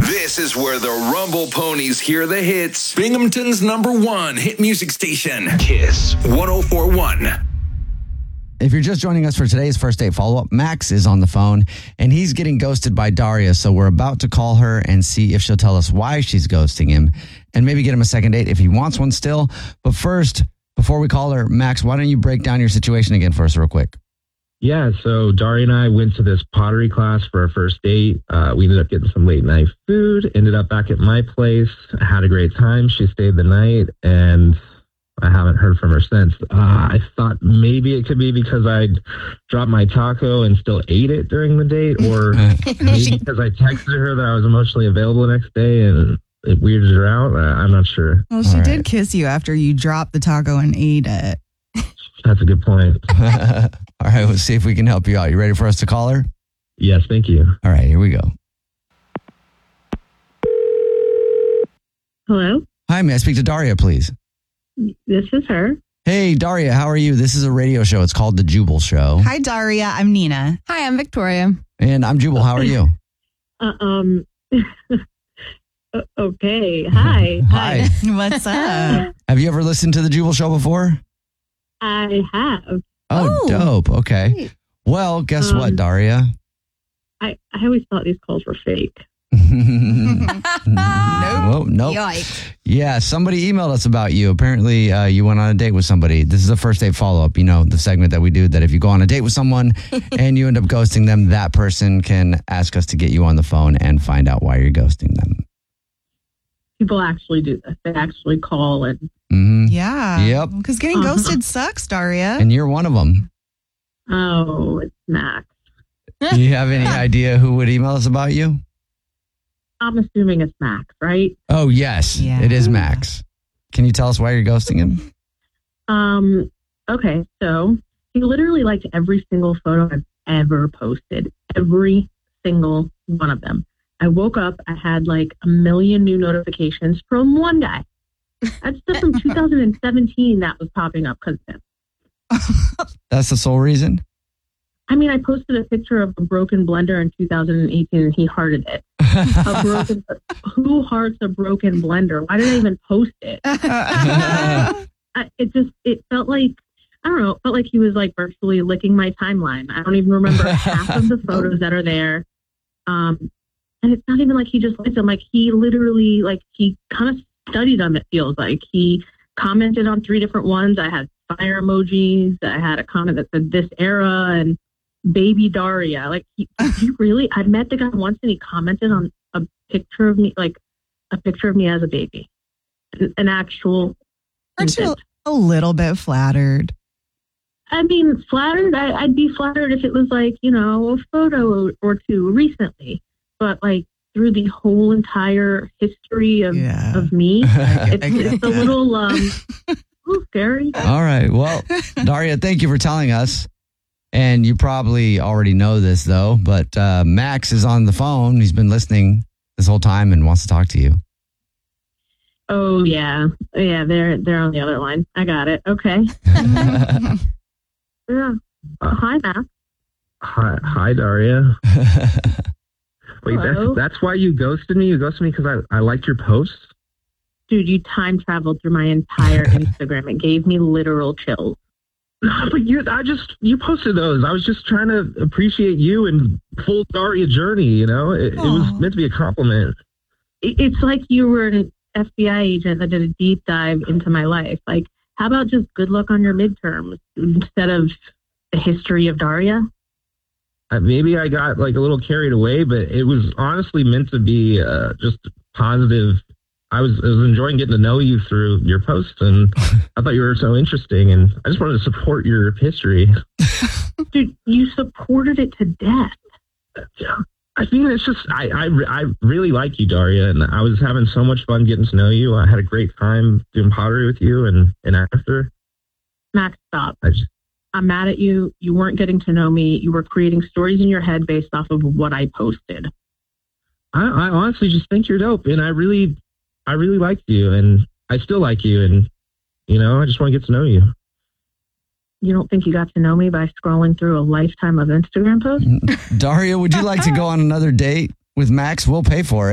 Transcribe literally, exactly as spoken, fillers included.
This is where the Rumble Ponies hear the hits. Binghamton's number one hit music station. Kiss one oh four point one. If you're just joining us for today's first date follow-up, Max is on the phone, and he's getting ghosted by Daria, so we're about to call her and see if she'll tell us why she's ghosting him, and maybe get him a second date if he wants one still. But first, before we call her, Max, why don't you break down your situation again for us real quick? Yeah, so Daria and I went to this pottery class for our first date. Uh, we ended up getting some late night food, ended up back at my place. I had a great time. She stayed the night, and I haven't heard from her since. Uh, I thought maybe it could be because I dropped my taco and still ate it during the date, or maybe because I texted her that I was emotionally available the next day and it weirded her out. Uh, I'm not sure. Well, she All did right. kiss you after you dropped the taco and ate it. That's a good point. All right, let's see if we can help you out. You ready for us to call her? Yes, thank you. All right, here we go. Hello, Hi, may I speak to Daria, please? this is her. Hey, Daria, how are you? This is a radio show. It's called The Jubal Show. Hi, Daria. I'm Nina. Hi, I'm Victoria. And I'm Jubal. How are you? Uh, um. o- okay. Hi. Hi. What's up? Have you ever listened to The Jubal Show before? I have. Oh, Oh. dope. Okay. Great. Well, guess Um, what, Daria? I I always thought these calls were fake. nope. Well, nope. Yikes. Yeah, somebody emailed us about you. Apparently, uh, you went on a date with somebody. This is a first date follow-up, you know, the segment that we do that if you go on a date with someone and you end up ghosting them, that person can ask us to get you on the phone and find out why you're ghosting them. People actually do this. They actually call and. hmm Yeah. Yep. Because getting Uh-huh. ghosted sucks, Daria. And you're one of them. Oh, it's Max. Do you have any idea who would email us about you? I'm assuming it's Max, right? Oh, yes. Yeah. It is Max. Can you tell us why you're ghosting him? Um. Okay, so he literally liked every single photo I've ever posted. Every single one of them. I woke up, I had like a million new notifications from one guy. That's stuff from two thousand seventeen that was popping up because of him. That's the sole reason? I mean, I posted a picture of a broken blender in two thousand eighteen and he hearted it. A broken, who hearts a broken blender? Why did I even post it? I, it just, it felt like, I don't know, it felt like he was like virtually licking my timeline. I don't even remember half of the photos that are there. Um, and it's not even like he just liked them. Like he literally, like he kind of studied them, it feels like. He commented on three different ones. I had fire emojis. I had a comment that said this era and baby Daria. Like he, he really, I met the guy once and he commented on a picture of me, like a picture of me as a baby, an, an actual Aren't you infant. a little bit flattered? I mean, flattered. I, I'd be flattered if it was like, you know, a photo or two recently, but like through the whole entire history of, Yeah. of me, it's, I get it's a that. little um, ooh, scary. All right. Well, Daria, thank you for telling us. And you probably already know this, though, but uh, Max is on the phone. He's been listening this whole time and wants to talk to you. Oh yeah, yeah. They're they're on the other line. I got it. Okay. Yeah. Uh, hi, Max. Hi, hi Daria. Wait, Hello. that's, that's why you ghosted me? You ghosted me because I, I liked your posts? Dude, you time traveled through my entire Instagram. It gave me literal chills. No, but you, I just, you posted those. I was just trying to appreciate you and full Daria journey, you know? It, it was Aw. meant to be a compliment. It- It's like you were an F B I agent that did a deep dive into my life. Like, how about just good luck on your midterms instead of the history of Daria? Uh, maybe I got like a little carried away, but it was honestly meant to be uh, just positive. I was, I was enjoying getting to know you through your posts, and I thought you were so interesting, and I just wanted to support your history. Dude, you supported it to death. I mean, it's just, I, I, re- I really like you, Daria, and I was having so much fun getting to know you. I had a great time doing pottery with you, and, and after. Max, stop. I just, I'm mad at you. You weren't getting to know me. You were creating stories in your head based off of what I posted. I, I honestly just think you're dope, and I really, I really like you, and I still like you, and, you know, I just want to get to know you. You don't think you got to know me by scrolling through a lifetime of Instagram posts? Daria, would you like to go on another date with Max? We'll pay for it.